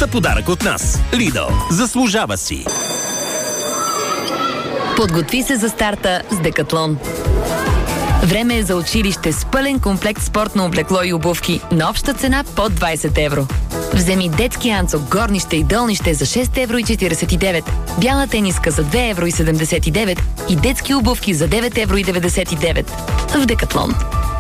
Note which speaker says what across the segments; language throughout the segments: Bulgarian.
Speaker 1: за подарък от нас. Lidl. Заслужава си.
Speaker 2: Подготви се за старта с Декатлон. Време е за училище с пълен комплект спортно облекло и обувки на обща цена под 20 евро. Вземи детски анцук, горнище и долнище за 6,49 евро, бяла тениска за 2,79 евро и детски обувки за 9,99 евро. В Декатлон.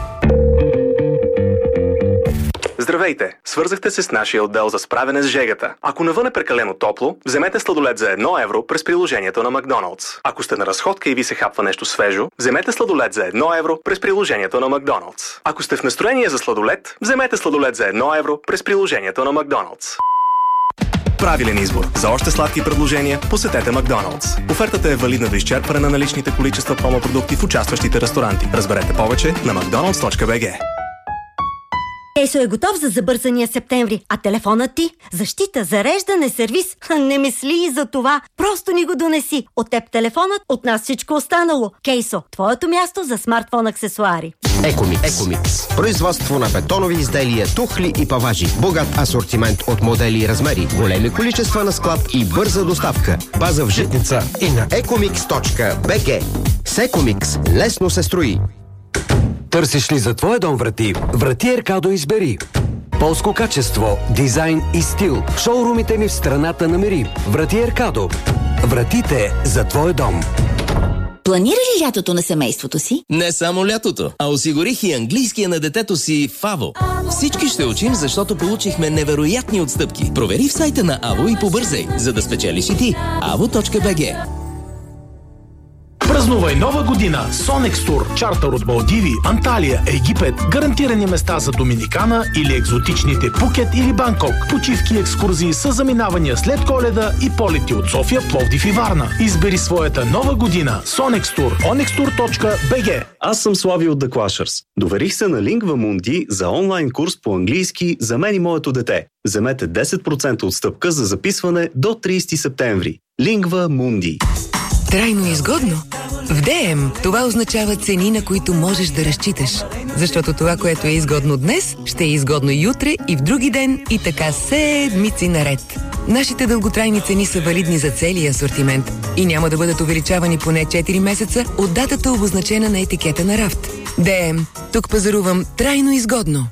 Speaker 3: Здравейте! Свързахте се с нашия отдел за справяне с жегата. Ако навън е прекалено топло, вземете сладолед за 1 евро през приложението на Макдоналдс. Ако сте на разходка и ви се хапва нещо свежо, вземете сладолед за 1 евро през приложението на Макдоналдс. Ако сте в настроение за сладолед, вземете сладолед за 1 евро през приложението на Макдоналдс. Правилен избор. За още сладки предложения посетете Макдоналдс. Офертата е валидна до изчерпване на наличните количества промо-продукти в участващите ресторанти. Разберете повече на mcdonalds.bg.
Speaker 4: Кейсо е готов за забързания септември, а телефонът ти? Защита, зареждане, сервис? Не мисли и за това. Просто ни го донеси. От теб телефонът, от нас всичко останало. Кейсо, твоето място за смартфон аксесуари.
Speaker 5: Екомикс. Производство на бетонови изделия, тухли и паважи. Богат асортимент от модели и размери. Големи количества на склад и бърза доставка. База в Житница и на ecomix.bg. С Екомикс лесно се строи.
Speaker 6: Търсиш ли за твоя дом врати? Врати Еркадо избери. Полско качество, дизайн и стил. В шоурумите ни в страната намери. Врати Еркадо. Вратите за твоя дом.
Speaker 7: Планира ли лятото на семейството си?
Speaker 1: Не само лятото, а осигурих и английския на детето си в АВО. Всички ще учим, защото получихме невероятни отстъпки. Провери в сайта на АВО и побързай, за да спечелиш и ти. avo.bg.
Speaker 8: Празнувай нова година с Sonex Tour. Чартър от Малдиви, Анталия, Египет, гарантирани места за Доминикана или екзотичните Пукет или Банкок. Почивки и екскурзии с заминавания след Коледа и полети от София, Пловдив и Варна. Избери своята нова година. Sonex Tour. onextour.bg.
Speaker 9: Аз съм Слави от The Clashers. Доверих се на Lingva Mundi за онлайн курс по английски за мен и моето дете. Вземете 10% отстъпка за записване до 30 септември. Lingva Mundi.
Speaker 10: Трайно изгодно? В ДМ това означава цени, на които можеш да разчиташ. Защото това, което е изгодно днес, ще е изгодно и утре, и в други ден, и така седмици наред. Нашите дълготрайни цени са валидни за целия асортимент и няма да бъдат увеличавани поне 4 месеца от датата, обозначена на етикета на рафт. ДМ. Тук пазарувам трайно изгодно.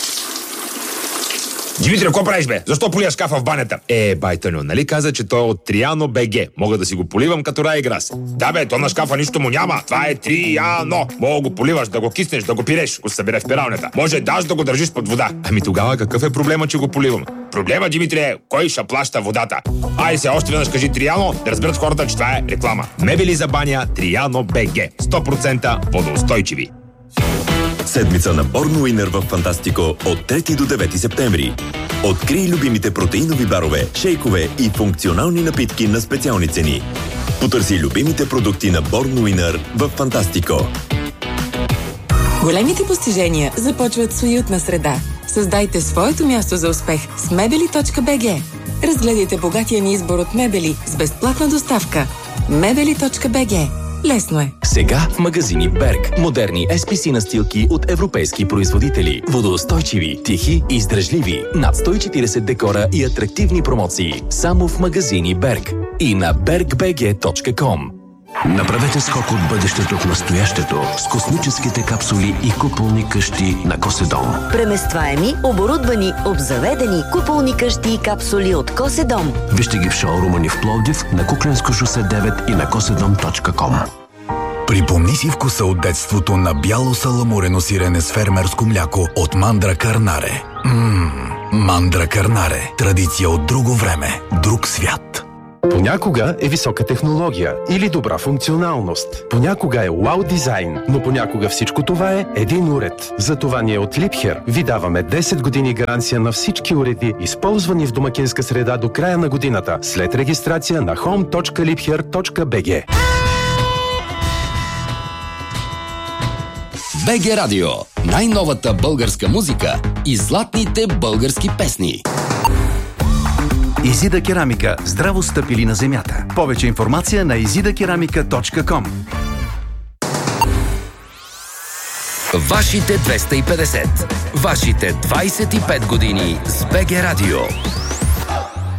Speaker 11: Димитри, какво правиш, бе? Защо полия шкафа в банята? Байтъню, нали каза, че той е от Триано БГ? Мога да си го поливам като Райграс. Да, бе, то на шкафа нищо му няма. Това е Триано. Мога го поливаш, да го киснеш, да го пиреш, го събере в пиралнята. Може даже да го държиш под вода. Ами тогава какъв е проблема, че го поливам? Проблема, Димитри, е кой ще плаща водата. Ай се, още веднъж кажи Триано, да разберат хората, че това е реклама. Мебели за баня Триано БГ. 100% водоустойчиви.
Speaker 12: Седмица на Born Winner в Фантастико от 3 до 9 септември. Открий любимите протеинови барове, шейкове и функционални напитки на специални цени. Потърси любимите продукти на Born Winner в Фантастико.
Speaker 13: Големите постижения започват с уютна среда. Създайте своето място за успех с mebeli.bg. Разгледайте богатия ни избор от мебели с безплатна доставка. mebeli.bg. Лесно е.
Speaker 14: Сега в магазини Берг. Модерни SPC настилки от европейски производители. Водоустойчиви, тихи и издръжливи. Над 140 декора и атрактивни промоции. Само в магазини Берг. И на bergbg.com.
Speaker 15: Направете скок от бъдещето в настоящето с космическите капсули и куполни къщи на Коседом.
Speaker 4: Преместваеми, оборудвани, обзаведени куполни къщи и капсули от Коседом.
Speaker 15: Вижте ги в шоурума ни в Пловдив, на Кукленско шосе 9 и на kosedom.com.
Speaker 16: Припомни си вкуса от детството на бяло саламурено сирене с фермерско мляко от Мандра Карнаре. Мандра Карнаре. Традиция от друго време, друг свят.
Speaker 17: Понякога е висока технология или добра функционалност. Понякога е вау дизайн, но понякога всичко това е един уред. Затова ние от Liebherr ви даваме 10 години гаранция на всички уреди, използвани в домакинска среда до края на годината, след регистрация на home.liebherr.bg.
Speaker 1: БГ Радио. Най-новата българска музика и златните български песни.
Speaker 18: Изида керамика. Здраво стъпили на земята. Повече информация на izidakeramika.com.
Speaker 1: Вашите 250. Вашите 25 години с БГ Радио.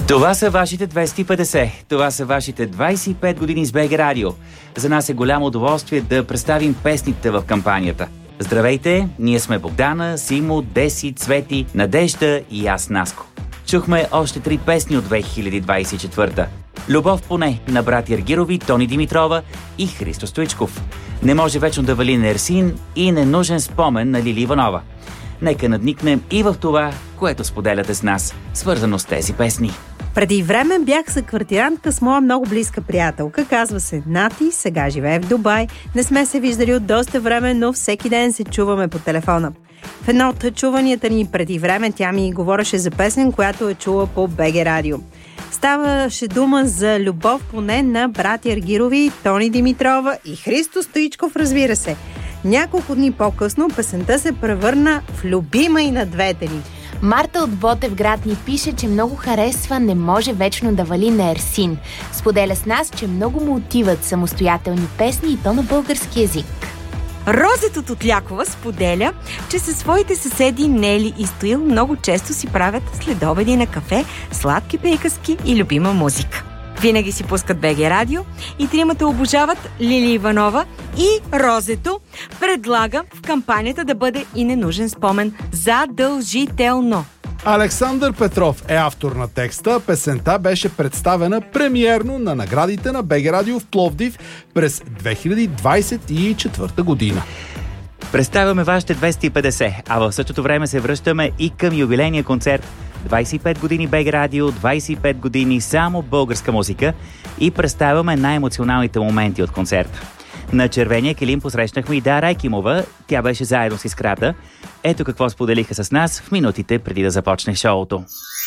Speaker 19: Това са вашите 250. Това са вашите 25 години с БГ Радио. За нас е голямо удоволствие да представим песните в кампанията. Здравейте, ние сме Богдана, Симо, Деси, Цвети, Надежда и аз, Наско. Чухме още 3 песни от 2024. Любов поне на братя Аргирови, Тони Димитрова и Христо Стоичков. Не може вечно да вали на Ерсин и Ненужен спомен на Лили Иванова. Нека надникнем и в това, което споделяте с нас, свързано с тези песни.
Speaker 20: Преди време бях съквартирантка с моя много близка приятелка. Казва се Нати, сега живее в Дубай. Не сме се виждали от доста време, но всеки ден се чуваме по телефона. В едно от чуванията ни преди време тя ми говореше за песен, която е чула по БГ Радио. Ставаше дума за Любов поне на братя Аргирови, Тони Димитрова и Христо Стоичков, разбира се. Няколко дни по-късно песента се превърна в любима и на двете ни.
Speaker 21: Марта от Ботевград ни пише, че много харесва "Не може вечно да вали" на Ерсин. Споделя с нас, че много му отиват самостоятелни песни и то на български език.
Speaker 20: Розето от Лякова споделя, че със своите съседи Нели и Стоил много често си правят следобеди на кафе, сладки приказки и любима музика. Винаги си пускат БГ Радио и тримата обожават Лили Иванова, и Розето предлага в кампанията да бъде и Ненужен спомен задължително.
Speaker 22: Александър Петров е автор на текста. Песента беше представена премиерно на наградите на БГ Радио в Пловдив през 2024 година.
Speaker 19: Представяме вашите 250, а в същото време се връщаме и към юбилейния концерт. 25 години БГ Радио, 25 години само българска музика и представяме най-емоционалните моменти от концерта. На червения килим посрещнахме и Дара Екимова. Тя беше заедно с Искрата. Ето какво споделиха с нас в минутите преди да започне шоуто.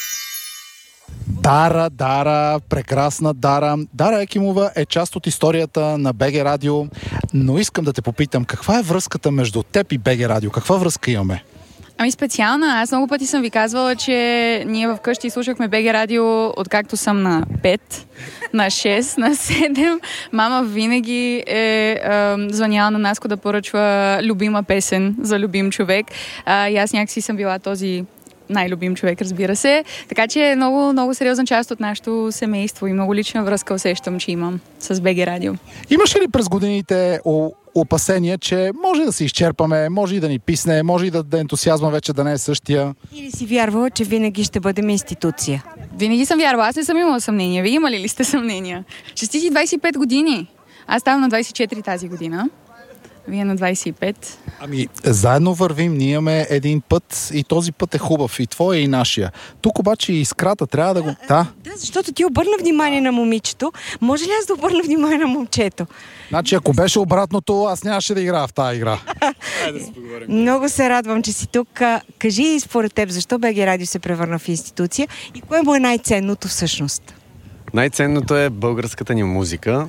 Speaker 22: Дара, прекрасна Дара. Дара Екимова е част от историята на БГ Радио, но искам да те попитам, каква е връзката между теб и БГ Радио? Каква връзка имаме?
Speaker 23: Ами специална. Аз много пъти съм ви казвала, че ние вкъщи слушахме БГ Радио откакто съм на 5, на 6, на 7. Мама винаги е звъняла на Наско да поръчва любима песен за любим човек. И аз някакси съм била този най-любим човек, разбира се. Така че е много, много сериозна част от нашето семейство и много лична връзка усещам, че имам с БГ Радио.
Speaker 22: Имаш ли през годините опасения, че може да се изчерпаме, може и да ни писне, може и да ентусиазма вече да не е същия?
Speaker 20: Или си вярвала, че винаги ще бъдем институция?
Speaker 23: Винаги съм вярвала. Аз не съм имала съмнения. Вие имали ли сте съмнения? Честити 25 години. Аз ставам на 24 тази година. Вие на 25.
Speaker 22: Ами, заедно вървим, ние имаме един път и този път е хубав, и твоя, и нашия. Тук обаче и Искрата трябва да го... Да,
Speaker 20: защото ти обърна внимание на момичето. Може ли аз да обърна внимание на момчето?
Speaker 22: Значи, ако беше обратното, аз нямаше да играя в тази игра.
Speaker 20: Да се поговорим. Много се радвам, че си тук. Кажи според теб, защо БГ Радио се превърна в институция и кое му е най-ценното всъщност?
Speaker 24: Най-ценното е българската ни музика.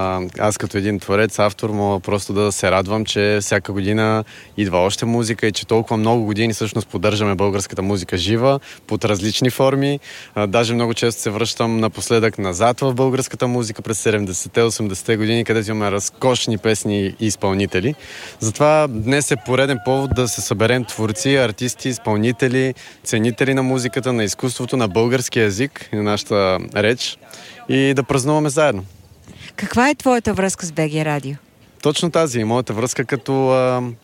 Speaker 24: Аз като един творец, автор, мога просто да се радвам, че всяка година идва още музика и че толкова много години всъщност поддържаме българската музика жива под различни форми. Даже много често се връщам напоследък назад в българската музика през 70-те, 80-те години, където имаме разкошни песни и изпълнители. Затова днес е пореден повод да се съберем творци, артисти, изпълнители, ценители на музиката, на изкуството, на българския език и на нашата реч и да празнуваме заедно.
Speaker 20: Каква е твоята връзка с БГ Радио?
Speaker 24: Точно тази е моята връзка като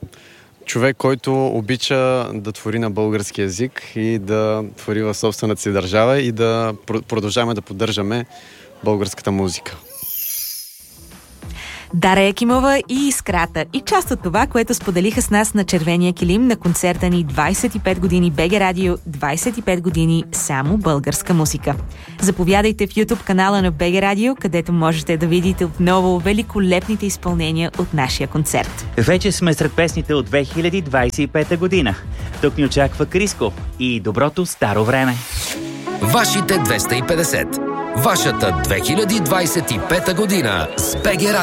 Speaker 24: човек, който обича да твори на български език и да твори в собствената си държава и да продължаваме да поддържаме българската музика.
Speaker 20: Дара Екимова и Искрата. И част от това, което споделиха с нас на червения килим на концерта ни 25 години БГ Радио, 25 години само българска музика. Заповядайте в YouTube канала на БГ Радио, където можете да видите отново великолепните изпълнения от нашия концерт.
Speaker 19: Вече сме сред песните от 2025 година. Тук ни очаква Криско и доброто старо време.
Speaker 25: Вашите 250. Вашата 2025 година с БГ Радио.